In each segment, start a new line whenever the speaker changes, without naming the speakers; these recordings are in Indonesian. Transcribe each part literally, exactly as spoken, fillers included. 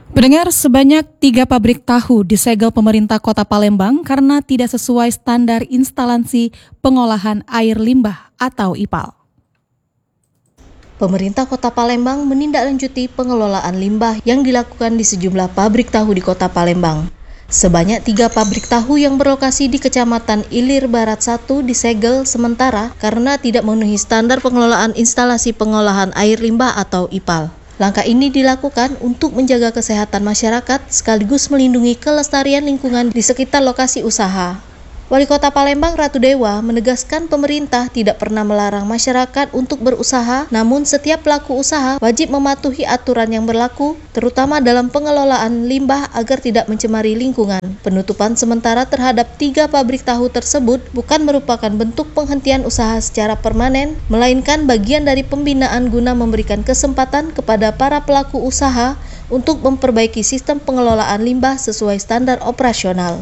Pendengar, sebanyak tiga pabrik tahu disegel pemerintah Kota Palembang karena tidak sesuai standar instalasi pengolahan air limbah atau I P A L.
Pemerintah Kota Palembang menindaklanjuti pengelolaan limbah yang dilakukan di sejumlah pabrik tahu di Kota Palembang. Sebanyak tiga pabrik tahu yang berlokasi di Kecamatan Ilir Barat satu disegel sementara karena tidak memenuhi standar pengelolaan instalasi pengolahan air limbah atau I P A L. Langkah ini dilakukan untuk menjaga kesehatan masyarakat sekaligus melindungi kelestarian lingkungan di sekitar lokasi usaha. Wali Kota Palembang Ratu Dewa menegaskan pemerintah tidak pernah melarang masyarakat untuk berusaha, namun setiap pelaku usaha wajib mematuhi aturan yang berlaku, terutama dalam pengelolaan limbah agar tidak mencemari lingkungan. Penutupan sementara terhadap tiga pabrik tahu tersebut bukan merupakan bentuk penghentian usaha secara permanen, melainkan bagian dari pembinaan guna memberikan kesempatan kepada para pelaku usaha untuk memperbaiki sistem pengelolaan limbah sesuai standar operasional.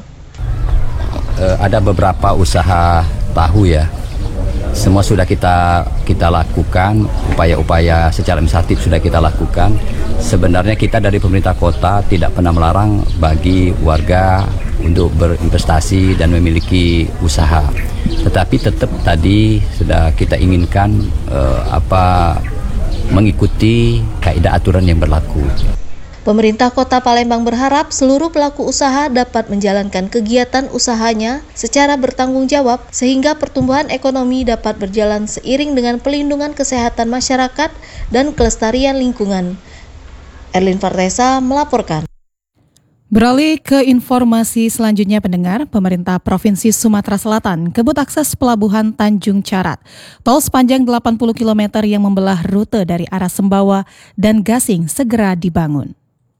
Uh, ada beberapa usaha tahu ya, semua sudah kita kita lakukan, upaya-upaya secara administratif sudah kita lakukan. Sebenarnya kita dari pemerintah kota tidak pernah melarang bagi warga untuk berinvestasi dan memiliki usaha, tetapi tetap tadi sudah kita inginkan uh, apa mengikuti kaidah aturan yang berlaku.
Pemerintah Kota Palembang berharap seluruh pelaku usaha dapat menjalankan kegiatan usahanya secara bertanggung jawab sehingga pertumbuhan ekonomi dapat berjalan seiring dengan pelindungan kesehatan masyarakat dan kelestarian lingkungan. Erlin Fartesa melaporkan.
Beralih ke informasi selanjutnya, pendengar, pemerintah Provinsi Sumatera Selatan kebut akses pelabuhan Tanjung Carat. Tol sepanjang delapan puluh kilometer yang membelah rute dari arah Sembawa dan Gasing segera dibangun.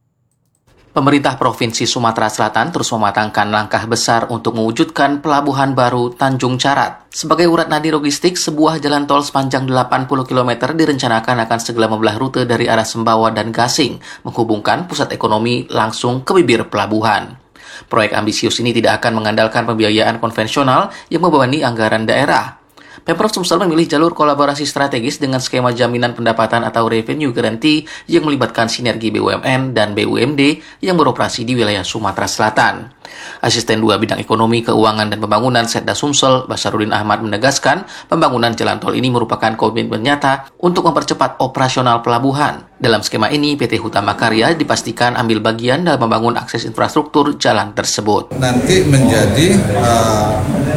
Pemerintah Provinsi Sumatera Selatan terus mematangkan langkah besar untuk mewujudkan pelabuhan baru Tanjung Carat. Sebagai urat nadi logistik, sebuah jalan tol sepanjang delapan puluh kilometer direncanakan akan segera membelah rute dari arah Sembawa dan Gasing, menghubungkan pusat ekonomi langsung ke bibir pelabuhan. Proyek ambisius ini tidak akan mengandalkan pembiayaan konvensional yang membebani anggaran daerah. Pemprov Sumsel memilih jalur kolaborasi strategis dengan skema jaminan pendapatan atau revenue guarantee yang melibatkan sinergi B U M N dan B U M D yang beroperasi di wilayah Sumatera Selatan. Asisten dua Bidang Ekonomi, Keuangan, dan Pembangunan Setda Sumsel, Basarudin Ahmad menegaskan pembangunan jalan tol ini merupakan komitmen nyata untuk mempercepat operasional pelabuhan. Dalam skema ini, P T Hutama Karya dipastikan ambil bagian dalam membangun akses infrastruktur jalan tersebut.
Nanti menjadi uh,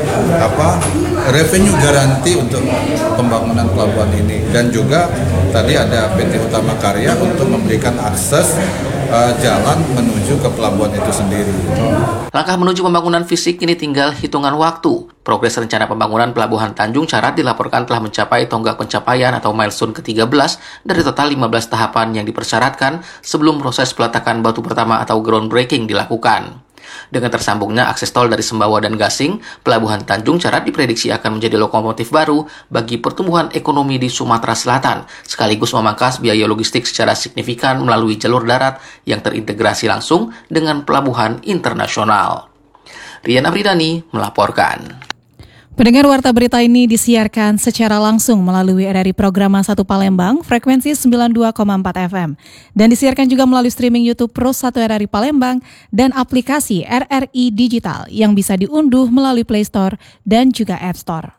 apa revenue garanti untuk pembangunan pelabuhan ini, dan juga tadi ada P T Hutama Karya untuk memberikan akses uh, jalan menuju ke pelabuhan itu sendiri.
Langkah menuju pembangunan fisik ini tinggal hitungan waktu. Progres rencana pembangunan pelabuhan Tanjung Carat dilaporkan telah mencapai tonggak pencapaian atau milestone ke tiga belas dari total lima belas tahapan yang dipersyaratkan sebelum proses peletakan batu pertama atau groundbreaking dilakukan. Dengan tersambungnya akses tol dari Sembawa dan Gasing, pelabuhan Tanjung Carat diprediksi akan menjadi lokomotif baru bagi pertumbuhan ekonomi di Sumatera Selatan, sekaligus memangkas biaya logistik secara signifikan melalui jalur darat yang terintegrasi langsung dengan pelabuhan internasional. Rian Abridani melaporkan.
Pendengar, warta berita ini disiarkan secara langsung melalui R R I Programa satu Palembang, frekuensi sembilan puluh dua koma empat F M. Dan disiarkan juga melalui streaming YouTube Pro satu R R I Palembang dan aplikasi R R I Digital yang bisa diunduh melalui Play Store dan juga App Store.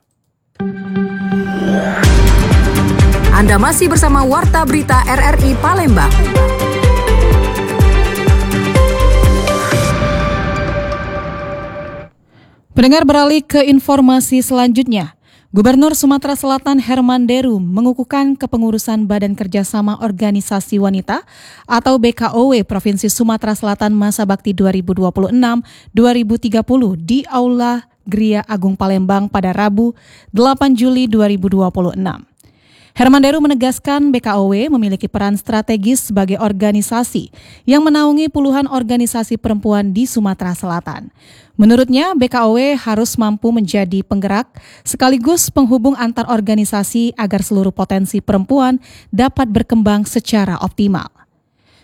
Anda masih bersama Warta Berita R R I Palembang.
Pendengar, beralih ke informasi selanjutnya. Gubernur Sumatera Selatan Herman Deru mengukuhkan kepengurusan Badan Kerjasama Organisasi Wanita atau B K O W Provinsi Sumatera Selatan masa bakti dua ribu dua puluh enam sampai dua ribu tiga puluh di Aula Gria Agung Palembang pada Rabu delapan Juli dua ribu dua puluh enam. Herman Deru menegaskan B K O W memiliki peran strategis sebagai organisasi yang menaungi puluhan organisasi perempuan di Sumatera Selatan. Menurutnya, B K O W harus mampu menjadi penggerak sekaligus penghubung antar organisasi agar seluruh potensi perempuan dapat berkembang secara optimal.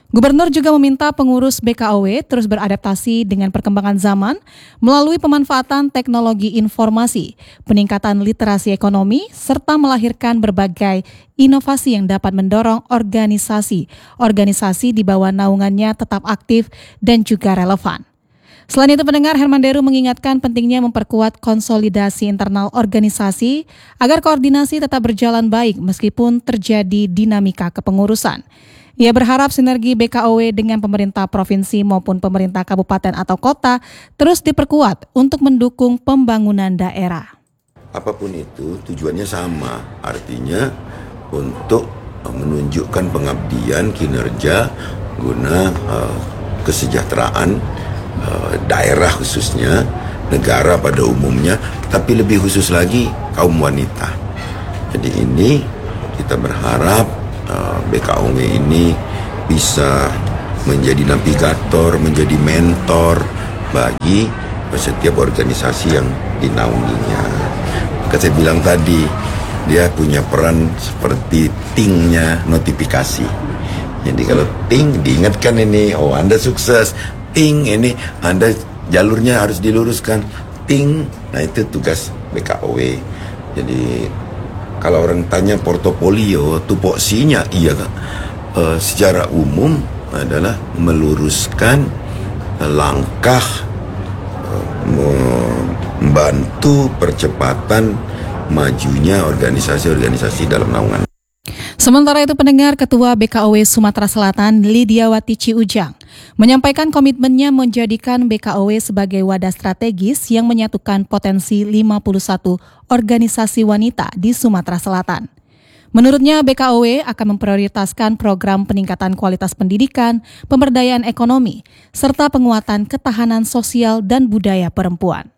Gubernur juga meminta pengurus B K O W terus beradaptasi dengan perkembangan zaman melalui pemanfaatan teknologi informasi, peningkatan literasi ekonomi, serta melahirkan berbagai inovasi yang dapat mendorong organisasi-organisasi di bawah naungannya tetap aktif dan juga relevan. Selain itu, pendengar, Herman Deru mengingatkan pentingnya memperkuat konsolidasi internal organisasi agar koordinasi tetap berjalan baik meskipun terjadi dinamika kepengurusan. Ia berharap sinergi B K O W dengan pemerintah provinsi maupun pemerintah kabupaten atau kota terus diperkuat untuk mendukung pembangunan daerah.
Apapun itu tujuannya sama, artinya untuk menunjukkan pengabdian kinerja guna uh, kesejahteraan uh, daerah khususnya, negara pada umumnya, tapi lebih khusus lagi kaum wanita. Jadi ini kita berharap Uh, B K O W ini bisa menjadi navigator, menjadi mentor bagi setiap organisasi yang dinaunginya. Maka saya bilang tadi, dia punya peran seperti tingnya notifikasi. Jadi kalau ting diingatkan ini, oh Anda sukses, ting ini Anda jalurnya harus diluruskan, ting, nah itu tugas B K O W. Jadi kalau orang tanya portofolio, tupoksinya, iya kan? E, secara umum adalah meluruskan e, langkah e, membantu percepatan majunya organisasi-organisasi dalam naungan.
Sementara itu, pendengar, Ketua B K O W Sumatera Selatan Lidiawati Ciujang menyampaikan komitmennya menjadikan B K O W sebagai wadah strategis yang menyatukan potensi lima puluh satu organisasi wanita di Sumatera Selatan. Menurutnya, B K O W akan memprioritaskan program peningkatan kualitas pendidikan, pemberdayaan ekonomi, serta penguatan ketahanan sosial dan budaya perempuan.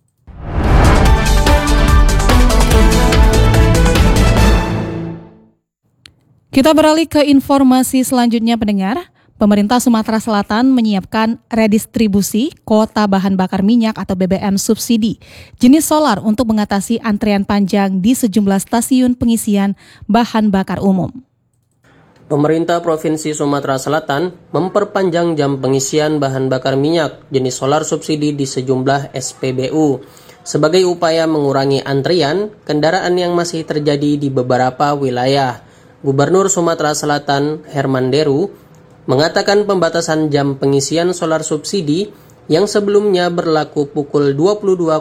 Kita beralih ke informasi selanjutnya, pendengar. Pemerintah Sumatera Selatan menyiapkan redistribusi kuota bahan bakar minyak atau B B M subsidi jenis solar untuk mengatasi antrian panjang di sejumlah stasiun pengisian bahan bakar umum.
Pemerintah Provinsi Sumatera Selatan memperpanjang jam pengisian bahan bakar minyak jenis solar subsidi di sejumlah S P B U sebagai upaya mengurangi antrian kendaraan yang masih terjadi di beberapa wilayah. Gubernur Sumatera Selatan Herman Deru mengatakan pembatasan jam pengisian solar subsidi yang sebelumnya berlaku pukul dua puluh dua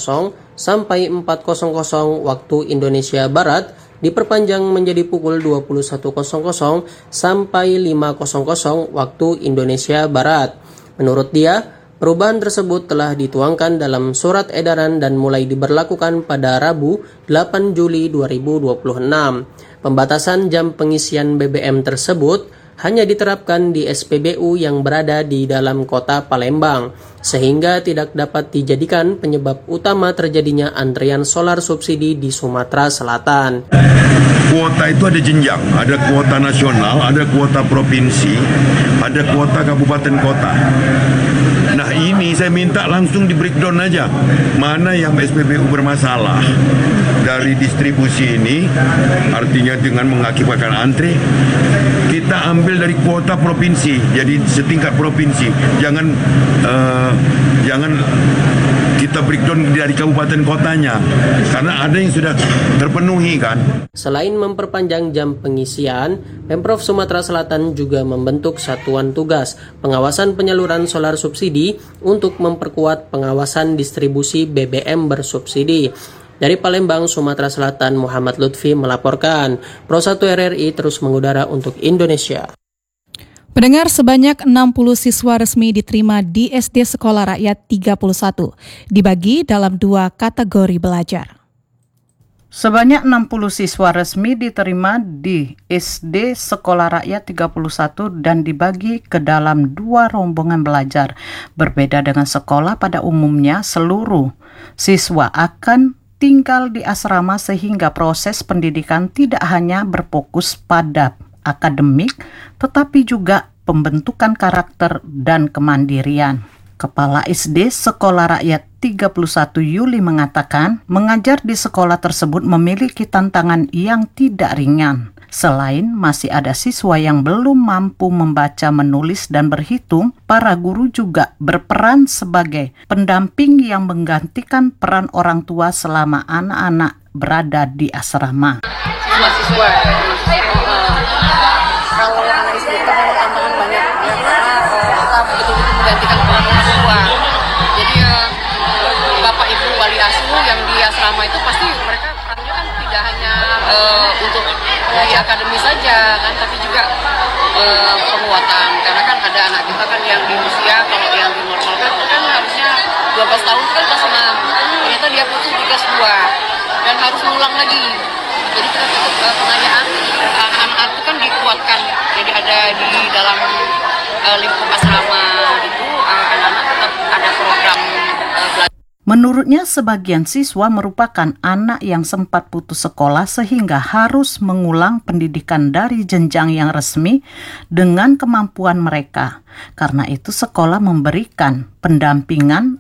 sampai empat waktu Indonesia Barat diperpanjang menjadi pukul dua puluh satu sampai lima waktu Indonesia Barat. Menurut dia, perubahan tersebut telah dituangkan dalam surat edaran dan mulai diberlakukan pada Rabu delapan Juli dua ribu dua puluh enam. Pembatasan jam pengisian B B M tersebut hanya diterapkan di S P B U yang berada di dalam kota Palembang, sehingga tidak dapat dijadikan penyebab utama terjadinya antrian solar subsidi di Sumatera Selatan.
Kuota itu ada jenjang, ada kuota nasional, ada kuota provinsi, ada kuota kabupaten kota. Nah ini saya minta langsung di breakdown aja, mana yang S P B U bermasalah. Dari distribusi ini, artinya dengan mengakibatkan antri, kita ambil dari kuota provinsi, jadi setingkat provinsi. Jangan uh, jangan kita breakdown dari kabupaten kotanya, karena ada yang sudah terpenuhi kan.
Selain memperpanjang jam pengisian, Pemprov Sumatera Selatan juga membentuk satuan tugas pengawasan penyaluran solar subsidi untuk memperkuat pengawasan distribusi B B M bersubsidi. Dari Palembang, Sumatera Selatan, Muhammad Lutfi melaporkan. Pro satu R R I terus mengudara untuk Indonesia.
Pendengar, sebanyak enam puluh siswa resmi diterima di S D Sekolah Rakyat tiga puluh satu, dibagi dalam dua kategori belajar.
Sebanyak enam puluh siswa resmi diterima di S D Sekolah Rakyat tiga puluh satu dan dibagi ke dalam dua rombongan belajar. Berbeda dengan sekolah pada umumnya, seluruh siswa akan tinggal di asrama sehingga proses pendidikan tidak hanya berfokus pada akademik, tetapi juga pembentukan karakter dan kemandirian. Kepala S D Sekolah Rakyat tiga puluh satu Yuli mengatakan, mengajar di sekolah tersebut memiliki tantangan yang tidak ringan. Selain masih ada siswa yang belum mampu membaca, menulis, dan berhitung, para guru juga berperan sebagai pendamping yang menggantikan peran orang tua selama anak-anak berada di asrama.
Siswa-siswa kalau yang disebutkan memang tantangan banyak ya, karena kita betul-betul menggantikan peran orang tua. Jadi uh, bapak ibu wali asuh yang di asrama itu pasti mereka perannya kan tidak hanya uh, untuk di akademi saja kan, tapi juga uh, penguatan. Karena kan ada anak kita kan yang di usia kalau yang dinormalkan kan harusnya dua belas tahun kan kelas enam. Ternyata dia putus di kelas dua dan harus mengulang lagi. Jadi kita tetap uh, pengayaan anak-anak itu kan dikuatkan. Jadi ada di dalam uh, lingkup asrama itu uh, anak-anak tetap ada program uh, belajar.
Menurutnya, sebagian siswa merupakan anak yang sempat putus sekolah sehingga harus mengulang pendidikan dari jenjang yang resmi dengan kemampuan mereka. Karena itu, sekolah memberikan pendampingan